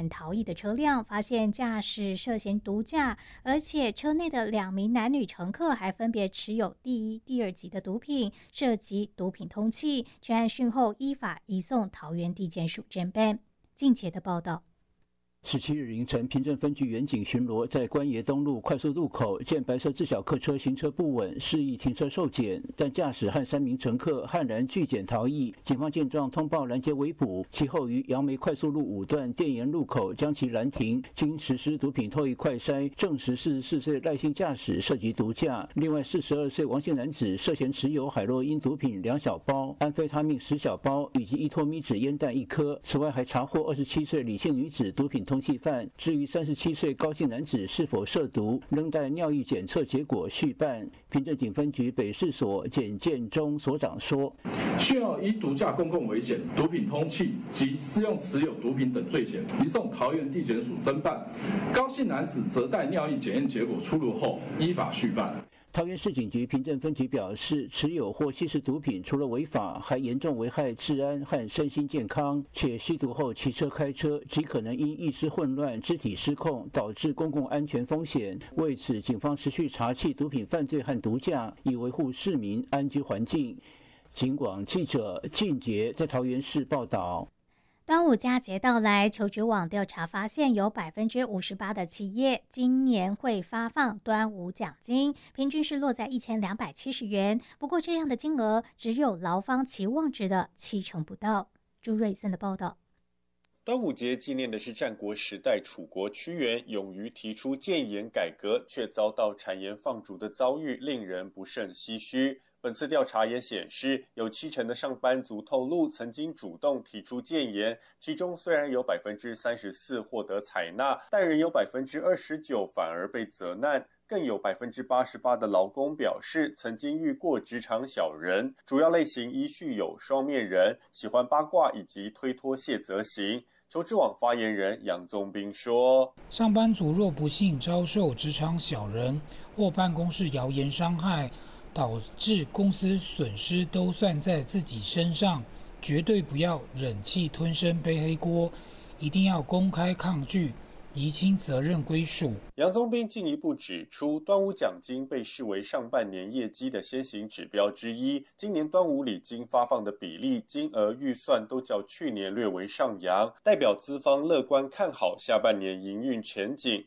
检逃逸的车辆，发现驾驶涉嫌毒驾，而且车内的2名男女乘客还分别持有第1、第2级的毒品，涉及毒品通缉。全案讯后依法移送桃园地检署侦办。靳杰的报道。 17日凌晨，平镇分局员警巡逻在关爷东路快速路口，见白色自小客车行车不稳，示意停车受检，但驾驶和3名乘客悍然拒检逃逸。警方见状通报拦截围捕，其后于杨梅快速路5段电岩路口将其拦停，经实施毒品唾液快筛，证实44岁赖姓驾驶涉及毒驾。另外42岁王姓男子涉嫌持有海洛因毒品2小包、安非他命10小包以及依托咪酯烟弹1颗。此外还查获27岁李姓女子毒品通缉犯。至于37岁高姓男子是否涉毒，仍待尿液检测结果续办。平镇警分局北市所检建中所长说， 需要依毒驾公共危险、毒品通缉及私用持有毒品等罪嫌，移送桃园地检署侦办。高姓男子则待尿液检验结果出炉后，依法续办。 桃园市警局平镇分局表示，持有或吸食毒品除了违法，还严重危害治安和身心健康，且吸毒后骑车开车极可能因意识混乱、肢体失控导致公共安全风险。为此，警方持续查缉毒品犯罪和毒驾，以维护市民安居环境。警广记者靳杰在桃园市报道。 端午佳节到来，求职网调查发现，有58%的企业今年会发放端午奖金，平均是落在1270元。不过，这样的金额只有劳方期望值的70%不到。朱瑞森的报道。 端午节纪念的是战国时代楚国屈原勇于提出谏言改革，却遭到谗言放逐的遭遇，令人不胜唏嘘。本次调查也显示，有70%的上班族透露曾经主动提出谏言，其中虽然有34%获得采纳，但仍有29%反而被责难。更有88%的劳工表示曾经遇过职场小人，主要类型依序有双面人、喜欢八卦以及推脱卸责型。求职网发言人杨宗斌说， 上班族若不幸遭受职场小人或办公室谣言伤害，导致公司损失都算在自己身上，绝对不要忍气吞声背黑锅，一定要公开抗拒，厘清责任归属。 杨宗斌进一步指出，端午奖金被视为上半年业绩的先行指标之一，今年端午礼金发放的比例、金额预算都较去年略为上扬，代表资方乐观看好下半年营运前景。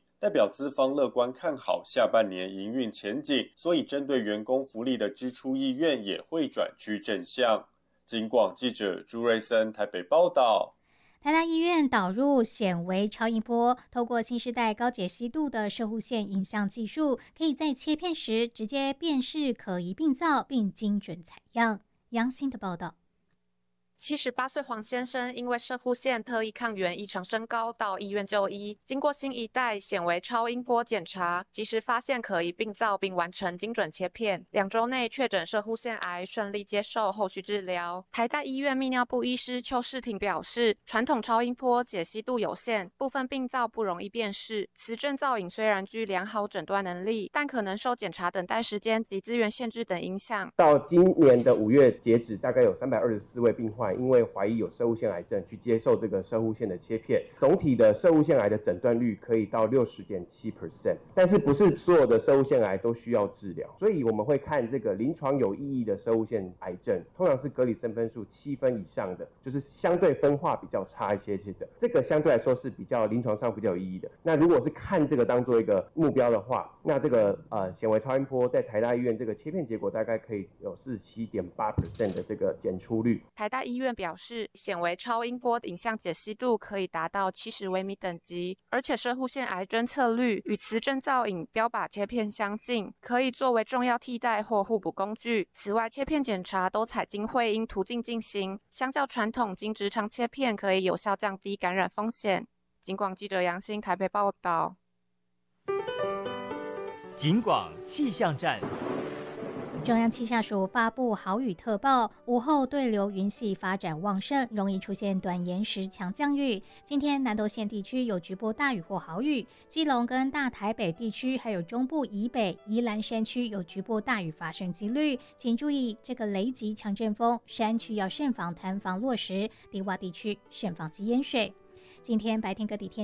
所以针对员工福利的支出意愿也会转趋正向。警广记者朱瑞森台北报道。 台大医院导入显微超音波，透过新世代高解析度的射护线影像技术，可以在切片时直接辨识可疑病灶，并精准采样。杨欣的报道。 78岁黄先生因为射护线特异抗原异常升高到医院就医，经过新一代显微超音波检查，及时发现可疑病灶并完成精准切片，2周内确诊射护腺癌，顺利接受后续治疗。台大医院泌尿部医师邱世廷表示，传统超音波解析度有限，部分病灶不容易辨识，磁振造影虽然具良好诊断能力，但可能受检查等待时间及资源限制等影响。 到今年的5月截止，大概有324位病患因为怀疑有射护腺癌症去接受这个射护腺的切片，总体的射护腺癌的诊断率可以到60.7%，但是不是所有的射护腺癌都需要治疗，所以我们会看这个临床有意义的射护腺癌症，通常是格里森分数7分以上的，就是相对分化比较差一些的，这个相对来说是比较临床上比较有意义的。那如果是看这个当做一个目标的话，那这个显微超音波在台大医院这个切片结果大概可以有47.8% 的这个检出率。 台大医院表示，显微超音波影像解析度可以达到70微米等级，而且射护腺癌侦测率与磁振造影标靶切片相近，可以作为重要替代或互补工具。此外，切片检查都采经会阴途径进行，相较传统经直肠切片，可以有效降低感染风险。警广记者杨欣台北报道。 警广气象站。 中央气象署发布豪雨特报，午后对流云系发展旺盛，容易出现短延时强降雨。今天南投县地区有局部大雨或豪雨，基隆跟大台北地区还有中部以北、宜兰山区有局部大雨发生几率，请注意这个雷击强阵风，山区要慎防坍房落石，低洼地区慎防积淹水。今天白天各地天